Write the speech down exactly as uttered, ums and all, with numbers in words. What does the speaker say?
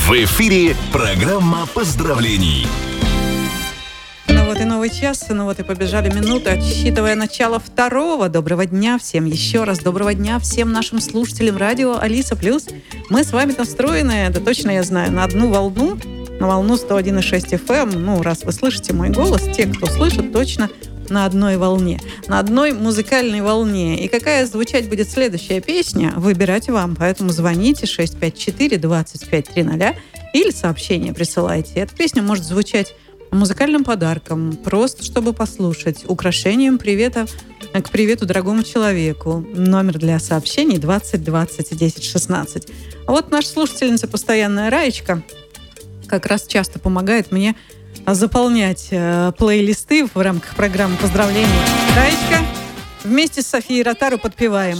В эфире программа поздравлений. Ну вот и новый час, ну вот и побежали минуты, отсчитывая начало второго. Доброго дня всем еще раз, доброго дня всем нашим слушателям радио Алиса Плюс. Мы с вами настроены, да точно я знаю, на одну волну, на волну сто один и шесть эф эм. Ну, раз вы слышите мой голос, те, кто слышит, точно на одной волне, на одной музыкальной волне. И какая звучать будет следующая песня, выбирать вам. Поэтому звоните шесть пять четыре двадцать пять триста или сообщение присылайте. Эта песня может звучать музыкальным подарком, просто чтобы послушать, украшением привета к привету дорогому человеку. Номер для сообщений двадцать двадцать десять шестнадцать. А вот наша слушательница постоянная Раечка как раз часто помогает мне заполнять э, плейлисты в рамках программы поздравлений. Раечка, вместе с Софией Ротару подпеваем.